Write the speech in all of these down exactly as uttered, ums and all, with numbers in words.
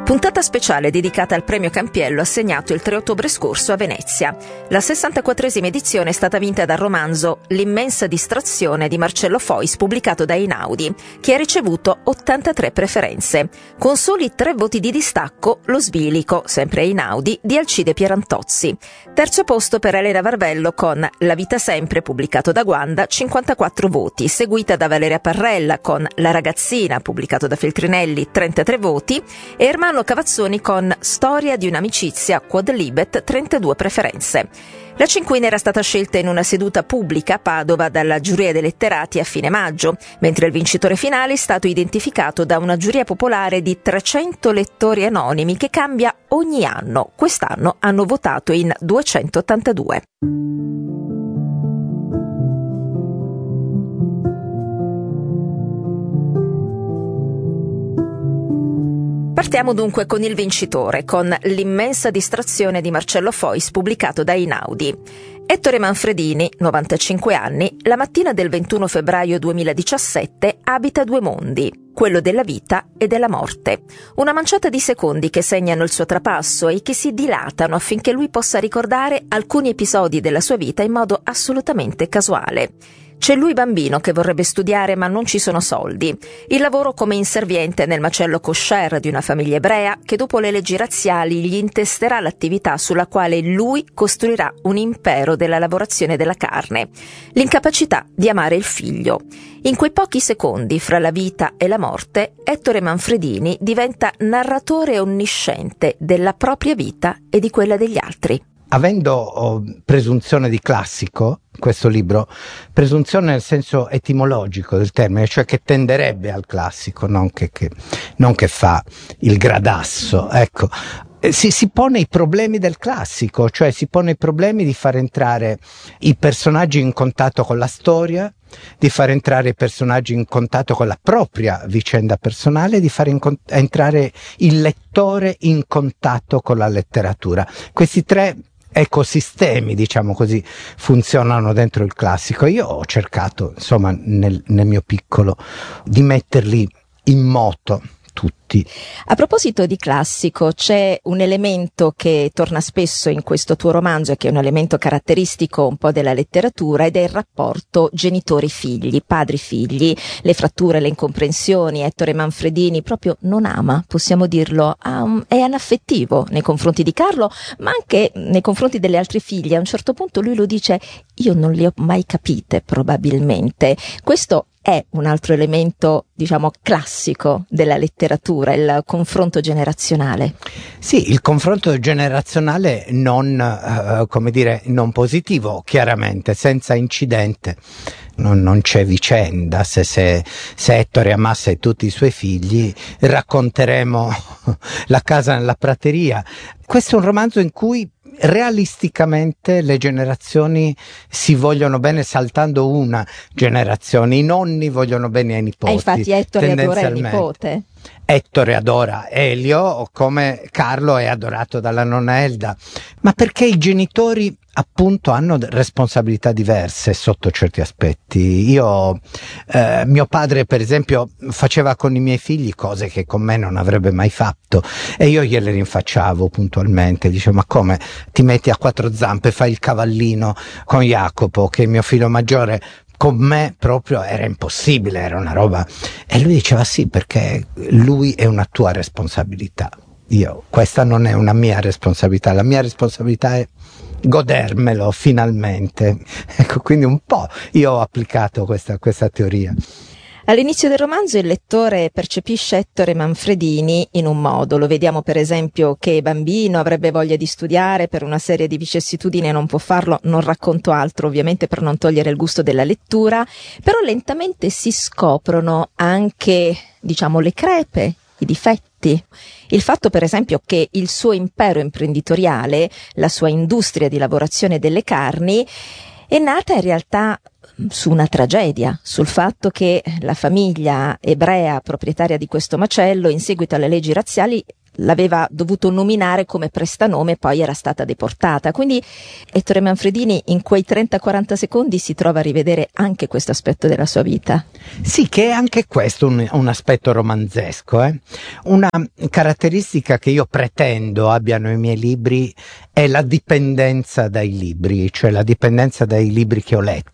Puntata speciale dedicata al premio Campiello assegnato il tre ottobre scorso a Venezia. La sessantaquattresima edizione è stata vinta dal romanzo L'immensa distrazione di Marcello Fois, pubblicato da Einaudi, che ha ricevuto ottantatré preferenze. Con soli tre voti di distacco, Lo sbilico, sempre Einaudi, di Alcide Pierantozzi. Terzo posto per Elena Varvello con La vita sempre, pubblicato da Guanda, cinquantaquattro voti, seguita da Valeria Parrella con La ragazzina, pubblicato da Feltrinelli, trentatré voti, e Ermanno Cavazzoni con Storia di un'amicizia quod libet, trentadue preferenze. La cinquina era stata scelta in una seduta pubblica a Padova dalla giuria dei letterati a fine maggio, mentre il vincitore finale è stato identificato da una giuria popolare di trecento lettori anonimi che cambia ogni anno. Quest'anno hanno votato in duecentottantadue. Partiamo dunque con il vincitore, con L'immensa distrazione di Marcello Fois, pubblicato da Einaudi. Ettore Manfredini, novantacinque anni, la mattina del ventuno febbraio duemiladiciassette abita due mondi, quello della vita e della morte. Una manciata di secondi che segnano il suo trapasso e che si dilatano affinché lui possa ricordare alcuni episodi della sua vita in modo assolutamente casuale. C'è lui bambino che vorrebbe studiare ma non ci sono soldi. Il lavoro come inserviente nel macello kosher di una famiglia ebrea che dopo le leggi razziali gli intesterà l'attività sulla quale lui costruirà un impero della lavorazione della carne. L'incapacità di amare il figlio. In quei pochi secondi fra la vita e la morte, Ettore Manfredini diventa narratore onnisciente della propria vita e di quella degli altri. Avendo oh, presunzione di classico, questo libro, presunzione nel senso etimologico del termine, cioè che tenderebbe al classico, non che, che, non che fa il gradasso, ecco, eh, si, si pone i problemi del classico, cioè si pone i problemi di far entrare i personaggi in contatto con la storia, di far entrare i personaggi in contatto con la propria vicenda personale, di far in, entrare il lettore in contatto con la letteratura. Questi tre ecosistemi, diciamo così, funzionano dentro il classico. Io ho cercato, insomma, nel, nel mio piccolo, di metterli in moto tutti. A proposito di classico, c'è un elemento che torna spesso in questo tuo romanzo e che è un elemento caratteristico un po' della letteratura, ed è il rapporto genitori-figli, padri-figli, le fratture, le incomprensioni. Ettore Manfredini proprio non ama, possiamo dirlo, um, è anaffettivo nei confronti di Carlo, ma anche nei confronti delle altre figlie. A un certo punto lui lo dice: io non le ho mai capite, probabilmente. Questo è un altro elemento, diciamo, classico della letteratura, il confronto generazionale. Sì, il confronto generazionale non, uh, come dire, non positivo, chiaramente, senza incidente. Non, non c'è vicenda. Se, se, se Ettore amasse tutti i suoi figli, racconteremo La casa nella prateria. Questo è un romanzo in cui realisticamente le generazioni si vogliono bene, saltando una generazione. I nonni vogliono bene ai nipoti. E infatti Ettore adora il nipote. Ettore adora Elio, come Carlo è adorato dalla nonna Elda, ma perché i genitori appunto hanno responsabilità diverse sotto certi aspetti. Io, eh, mio padre per esempio faceva con i miei figli cose che con me non avrebbe mai fatto e io gliele rinfacciavo puntualmente. Dicevo: ma come ti metti a quattro zampe, fai il cavallino con Jacopo, che è il mio figlio maggiore? Con me proprio era impossibile, era una roba. E lui diceva: sì, perché lui è una tua responsabilità. Io, questa non è una mia responsabilità, la mia responsabilità è godermelo finalmente. Ecco, quindi un po' io ho applicato questa, questa teoria. All'inizio del romanzo il lettore percepisce Ettore Manfredini in un modo. Lo vediamo per esempio che bambino, avrebbe voglia di studiare, per una serie di vicissitudini non può farlo. Non racconto altro ovviamente per non togliere il gusto della lettura, però lentamente si scoprono anche, diciamo, le crepe, i difetti. Il fatto per esempio che il suo impero imprenditoriale, la sua industria di lavorazione delle carni, è nata in realtà su una tragedia, sul fatto che la famiglia ebrea proprietaria di questo macello, in seguito alle leggi razziali, l'aveva dovuto nominare come prestanome, poi era stata deportata. Quindi Ettore Manfredini in quei trenta quaranta secondi si trova a rivedere anche questo aspetto della sua vita. Sì, che è anche questo un, un aspetto romanzesco. Eh? Una caratteristica che io pretendo abbiano i miei libri è la dipendenza dai libri, cioè la dipendenza dai libri che ho letto.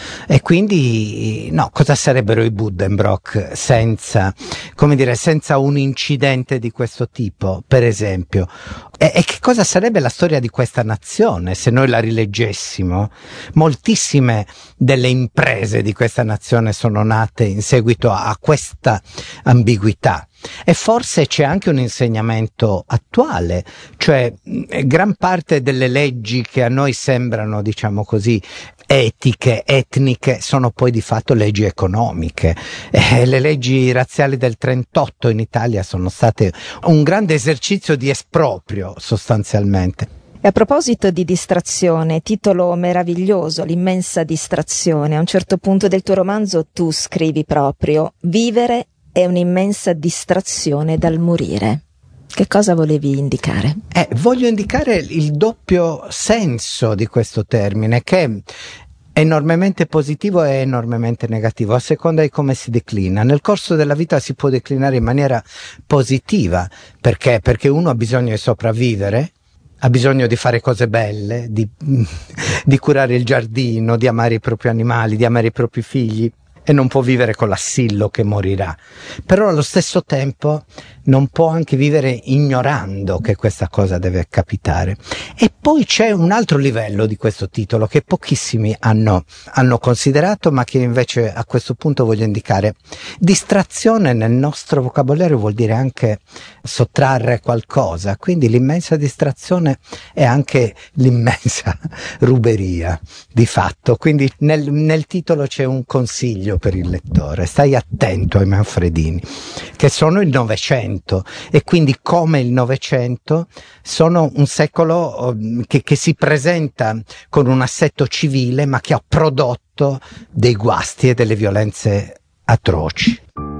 E quindi no, cosa sarebbero i Buddenbrook senza, come dire, senza un incidente di questo tipo, per esempio? E, e che cosa sarebbe la storia di questa nazione se noi la rileggessimo? Moltissime delle imprese di questa nazione sono nate in seguito a, a questa ambiguità. E forse c'è anche un insegnamento attuale, cioè gran parte delle leggi che a noi sembrano, diciamo così, etiche, etniche, sono poi di fatto leggi economiche. Eh, le leggi razziali del trentotto in Italia sono state un grande esercizio di esproprio, sostanzialmente. E a proposito di distrazione, titolo meraviglioso, l'immensa distrazione. A un certo punto del tuo romanzo tu scrivi proprio: vivere è un'immensa distrazione dal morire. Che cosa volevi indicare? Eh, voglio indicare il doppio senso di questo termine, che è enormemente positivo e enormemente negativo, a seconda di come si declina. Nel corso della vita si può declinare in maniera positiva, perché? Perché uno ha bisogno di sopravvivere, ha bisogno di fare cose belle, di, di curare il giardino, di amare i propri animali, di amare i propri figli, e non può vivere con l'assillo che morirà. Però allo stesso tempo non può anche vivere ignorando che questa cosa deve capitare. E poi c'è un altro livello di questo titolo che pochissimi hanno, hanno considerato, ma che invece a questo punto voglio indicare. Distrazione nel nostro vocabolario vuol dire anche sottrarre qualcosa, quindi l'immensa distrazione è anche l'immensa ruberia di fatto. Quindi nel, nel titolo c'è un consiglio per il lettore: stai attento ai Manfredini, che sono il Novecento, e quindi come il Novecento sono un secolo che, che si presenta con un assetto civile, ma che ha prodotto dei guasti e delle violenze atroci.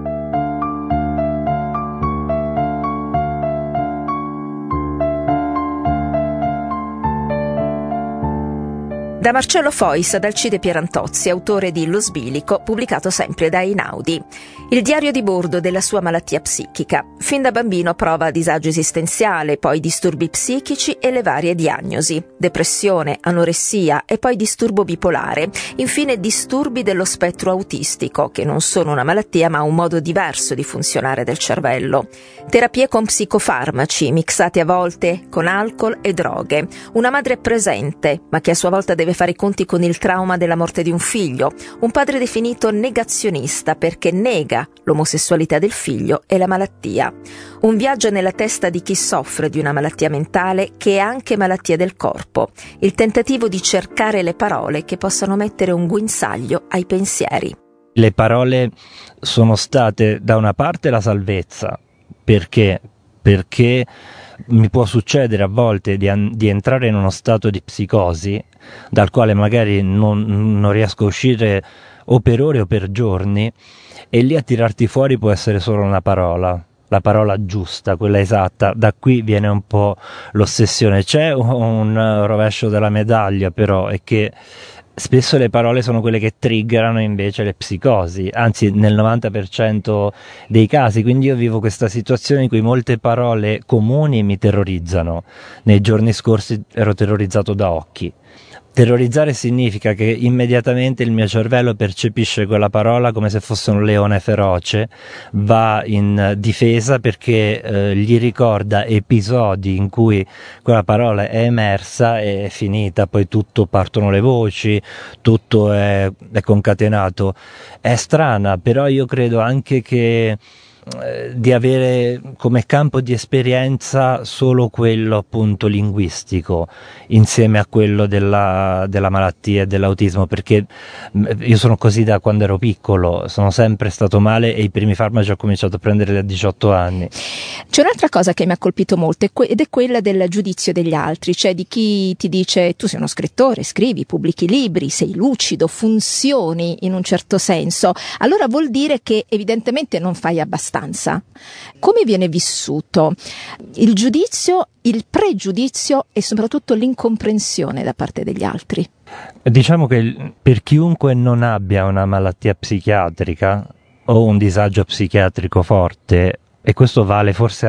Da Marcello Fois ad Alcide Pierantozzi, autore di Lo Sbilico, pubblicato sempre da Einaudi. Il diario di bordo della sua malattia psichica. Fin da bambino prova disagio esistenziale, poi disturbi psichici e le varie diagnosi: depressione, anoressia e poi disturbo bipolare. Infine disturbi dello spettro autistico, che non sono una malattia ma un modo diverso di funzionare del cervello. Terapie con psicofarmaci, mixate a volte con alcol e droghe. Una madre presente, ma che a sua volta deve fare i conti con il trauma della morte di un figlio, un padre definito negazionista perché nega l'omosessualità del figlio e la malattia. Un viaggio nella testa di chi soffre di una malattia mentale che è anche malattia del corpo, il tentativo di cercare le parole che possano mettere un guinzaglio ai pensieri. Le parole sono state da una parte la salvezza, perché? Perché mi può succedere a volte di, an- di entrare in uno stato di psicosi dal quale magari non, non riesco a uscire o per ore o per giorni, e lì a tirarti fuori può essere solo una parola, la parola giusta, quella esatta. Da qui viene un po' l'ossessione. C'è un rovescio della medaglia però, è che spesso le parole sono quelle che triggerano invece le psicosi, anzi nel novanta per cento dei casi. Quindi io vivo questa situazione in cui molte parole comuni mi terrorizzano. Nei giorni scorsi ero terrorizzato da occhi. Terrorizzare significa che immediatamente il mio cervello percepisce quella parola come se fosse un leone feroce, va in difesa perché eh, gli ricorda episodi in cui quella parola è emersa e è finita, poi tutto partono le voci, tutto è, è concatenato. È strana, però io credo anche che di avere come campo di esperienza solo quello appunto linguistico insieme a quello della, della malattia e dell'autismo, perché io sono così da quando ero piccolo, sono sempre stato male e i primi farmaci ho cominciato a prenderli a diciotto anni. C'è un'altra cosa che mi ha colpito molto ed è quella del giudizio degli altri, cioè di chi ti dice: tu sei uno scrittore, scrivi, pubblichi libri, sei lucido, funzioni in un certo senso, allora vuol dire che evidentemente non fai abbastanza. stanza. Come viene vissuto il giudizio, il pregiudizio e soprattutto l'incomprensione da parte degli altri? Diciamo che per chiunque non abbia una malattia psichiatrica o un disagio psichiatrico forte, e questo vale forse